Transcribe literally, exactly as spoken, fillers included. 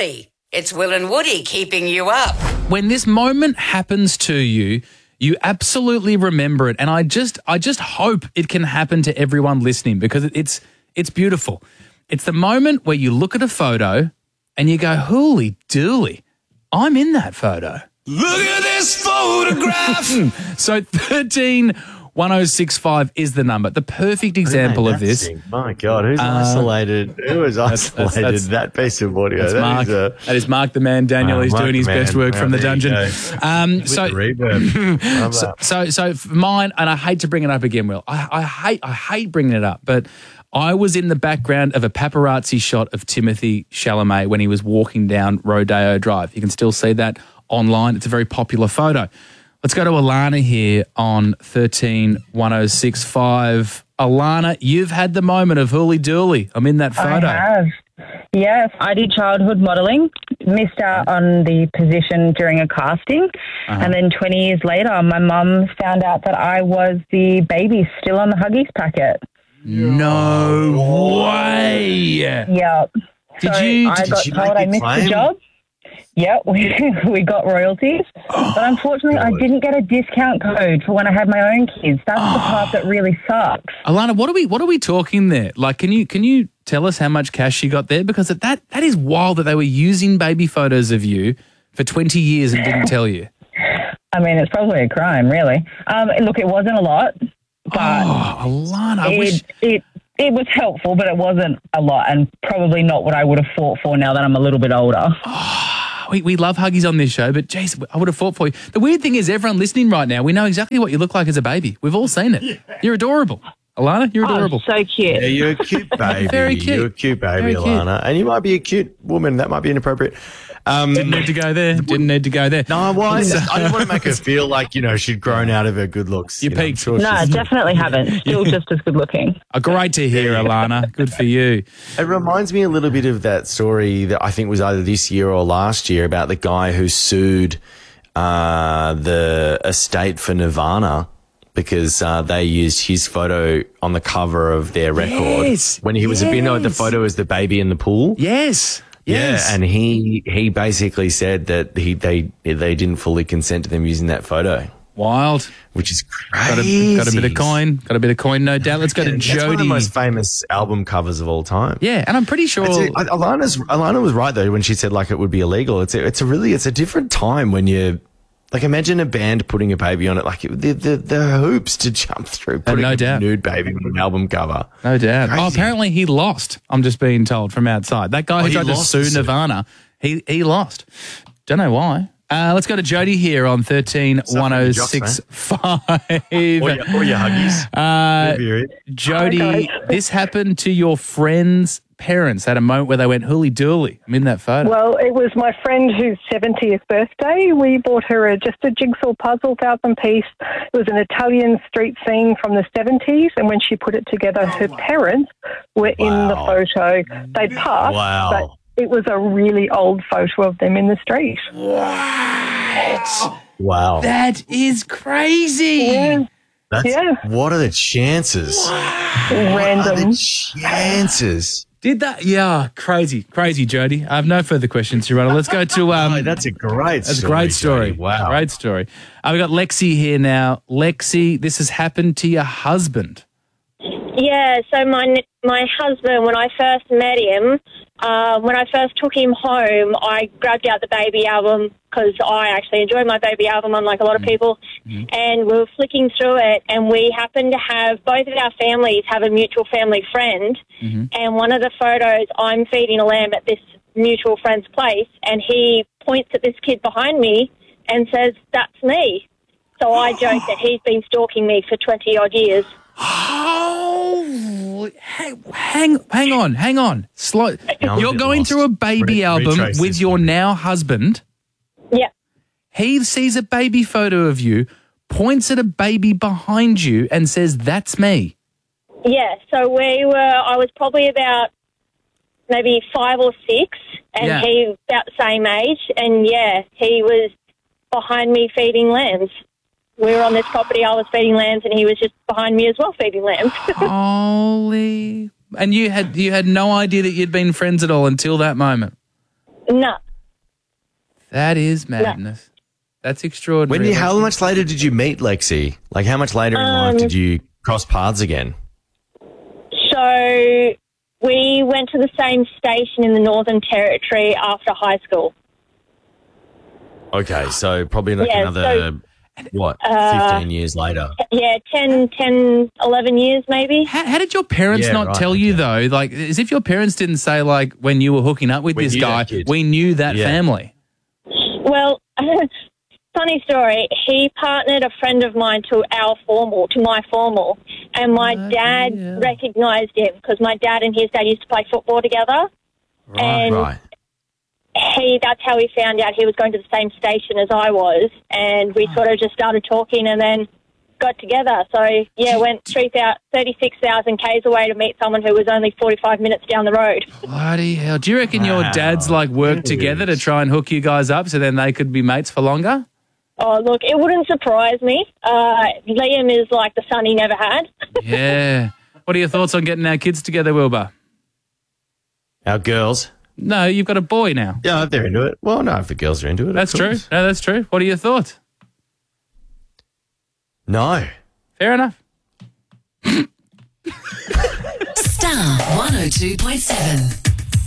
Dooley. It's Will and Woody keeping you up. When this moment happens to you, you absolutely remember it. And I just I just hope it can happen to everyone listening because it's it's beautiful. It's the moment where you look at a photo and you go, holy dooly, I'm in that photo. Look at this photograph. So thirteen one oh six five is the number. The perfect example of this. Thing? My God, who's uh, isolated? Who has isolated that's, that's, that piece of audio? That's that, Mark, is a, that is Mark the Man Daniel. Uh, He's Mark doing his man. best work oh, from the dungeon. Um, so, reverb. so, so, so for mine, and I hate to bring it up again, Will. I, I hate, I hate bringing it up, but I was in the background of a paparazzi shot of Timothy Chalamet when he was walking down Rodeo Drive. You can still see that online. It's a very popular photo. Let's go to Alana here on thirteen one oh six five. Alana, you've had the moment of hooly dooly. I'm in that photo. I have. Yes, I did childhood modelling, missed out on the position during a casting, uh-huh. and then twenty years later, my mum found out that I was the baby still on the Huggies packet. No way. Yep. Did so you? I Did got you told I missed claim? the job. Yeah, we, we got royalties. Oh, but unfortunately, God. I didn't get a discount code for when I had my own kids. That's oh. the part that really sucks. Alana, what are we what are we talking there? Like, can you can you tell us how much cash she got there? Because that that is wild that they were using baby photos of you for twenty years and didn't tell you. I mean, it's probably a crime, really. Um, look, it wasn't a lot, but oh, Alana, I it, wish... it it was helpful, but it wasn't a lot, and probably not what I would have fought for now that I'm a little bit older. Oh. We, we love Huggies on this show, but geez, I would have fought for you. The weird thing is everyone listening right now, we know exactly what you look like as a baby. We've all seen it. Yeah. You're adorable. Alana, you're adorable. Oh, so cute. Yeah, you're a cute baby. Very cute. You're a cute baby, Very Alana. cute. And you might be a cute woman. That might be inappropriate. Um, Didn't need to go there. Didn't need to go there. No, well, I, I didn't want to make her feel like, you know, she'd grown out of her good looks. You, you peaked. Sure no, I definitely haven't. Still just as good looking. Oh, great to hear, Alana. Good for you. It reminds me a little bit of that story that I think was either this year or last year about the guy who sued uh, the estate for Nirvana because uh, they used his photo on the cover of their record yes, when he was yes. a, you know, the photo was the baby in the pool. Yes. Yes. Yeah, and he he basically said that he they they didn't fully consent to them using that photo. Wild. Which is Got crazy. a, got a bit of coin. Got a bit of coin, no doubt. Let's go to That's Jody. one of the most famous album covers of all time. Yeah, and I'm pretty sure... It's a, Alana's, Alana was right, though, when she said, like, it would be illegal. It's a, it's a really, it's a different time when you... Like, imagine a band putting a baby on it. Like, the the, the hoops to jump through. Putting no doubt. a nude baby on an album cover. No doubt. Crazy. Oh, apparently he lost, I'm just being told from outside. That guy Oh, who he tried to lost sue the suit. Nirvana, he, he lost. Don't know why. Uh, let's go to Jody here on thirteen one oh six five. Or your, or your Huggies. Uh, Jody, this happened to your friend's parents at a moment where they went hooly dooly. I'm in that photo. Well, it was my friend whose seventieth birthday. We bought her a, just a jigsaw puzzle thousand piece. It was an Italian street scene from the seventies, and when she put it together, her parents were Wow. in the photo. They'd passed, Wow. but it was a really old photo of them in the street. Wow. That is crazy. Yeah. That's, Yeah. What are the chances? What are Random. the chances? Did that? Yeah, crazy, crazy, Jody. I have no further questions, Your Honor. Let's go to... Um, Oh, that's a great That's story. a great story. Jody. Wow. Great story. Uh, we've got Lexi here now. Lexi, this has happened to your husband. Yeah, so my my husband, when I first met him, uh, when I first took him home, I grabbed out the baby album because I actually enjoy my baby album, unlike a lot of people, mm-hmm. and we were flicking through it, and we happened to have, both of our families have a mutual family friend, mm-hmm. and one of the photos, I'm feeding a lamb at this mutual friend's place, and he points at this kid behind me and says, "That's me." So I joke that he's been stalking me for twenty-odd years. Oh, hang, hang, hang on, hang on. Slow. I'm You're a bit going lost. through a baby Re- album retrace with this your one. now husband. Yeah. He sees a baby photo of you, points at a baby behind you and says, "That's me." Yeah, so we were, I was probably about maybe five or six, and Yeah. he about the same age, and yeah, he was behind me feeding lambs. We were on this property, I was feeding lambs, and he was just behind me as well feeding lambs. Holy. And you had you had no idea that you'd been friends at all until that moment. No. That is madness. That's extraordinary. When you, how much later did you meet Lexi? Like, how much later in Um, life did you cross paths again? So we went to the same station in the Northern Territory after high school. Okay, so probably like Yeah, another, what, uh, fifteen years later? Yeah, ten, ten, eleven years maybe. How, how did your parents Yeah, not right, tell you, though? Like, as if your parents didn't say, like, when you were hooking up with We this knew that guy, kid. we knew that Yeah. family. Well, funny story. He partnered a friend of mine to our formal, to my formal, and my Bloody dad hell. recognised him because my dad and his dad used to play football together. And Right. he that's how he found out he was going to the same station as I was, and we sort of just started talking and then got together. So, yeah, went thirty-six thousand kays away to meet someone who was only forty-five minutes down the road. Bloody hell. Do you reckon your Wow. dads, like, worked Huge. together to try and hook you guys up so then they could be mates for longer? Oh, look, it wouldn't surprise me. Uh, Liam is like the son he never had. Yeah. What are your thoughts on getting our kids together, Wilbur? Our girls? No, you've got a boy now. Yeah, if they're into it. Well, no, if the girls are into it. of That's true. course. No, that's true. What are your thoughts? No. Fair enough. Star one oh two point seven.